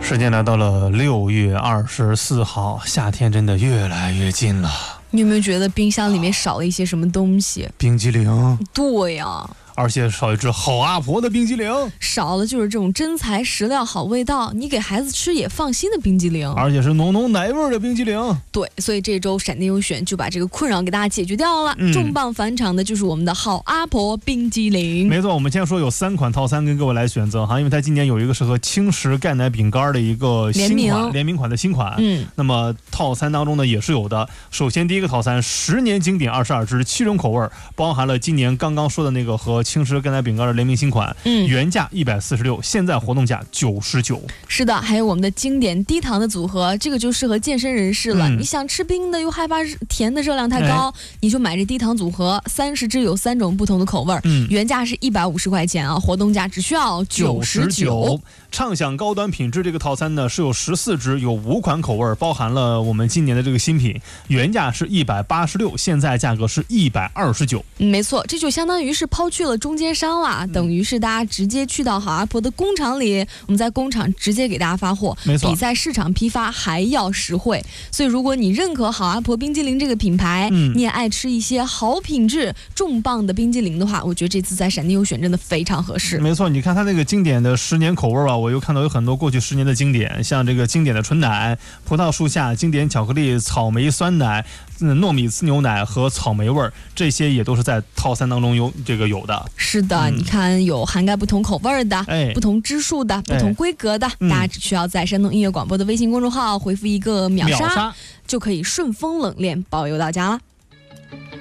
时间来到了6月24号，夏天真的越来越近了。 你有没有觉得冰箱里面少了一些什么东西？ 冰激凌。 对呀。 而且少一只好阿婆的冰激凌， 少了就是这种真材实料、好味道，你给孩子吃也放心的冰激凌， 而且是浓浓奶味的冰激凌。 对，所以这周闪电优选就把这个困扰给大家解决掉了。重磅返场的就是我们的好阿婆冰激凌。 没错，我们今天说有3款套餐跟各位来选择哈，因为它今年有一个是和轻食钙奶饼干的一个新款联名款的新款。那么套餐当中呢也是有的。首先第一个套餐10年经典22支7种口味，包含了今年刚刚说的那个和轻食钙奶饼干的联名新款，原价146，现在活动价99。是的，还有我们的经典低糖的组合，这个就适合健身人士了。你想吃冰的又害怕甜的热量太高，你就买这低糖组合，30支有3种不同的口味，原价是150块钱啊，活动价只需要99。 畅享高端品质这个套餐呢是有14支，有5款口味，包含了我们今年的这个新品，原价是186，现在价格是129。 没错，这就相当于是抛去了中间商啦，等于是大家直接去到好阿婆的工厂里，我们在工厂直接给大家发货， 没错， 比在市场批发还要实惠。所以如果你认可好阿婆冰激凌这个品牌，你也爱吃一些好品质重磅的冰激凌的话，我觉得这次在闪电优选真的非常合适。 没错，你看它那个经典的10年口味吧，我又看到有很多过去10年的经典，像这个经典的纯奶、葡萄树下、经典巧克力、草莓酸奶、糯米糍牛奶和草莓味儿，这些也都是在套餐当中有的。 是的，你看有涵盖不同口味的、不同支数的、不同规格的，大家只需要在山东音乐广播的微信公众号回复一个秒杀，就可以顺丰冷链包邮到家了。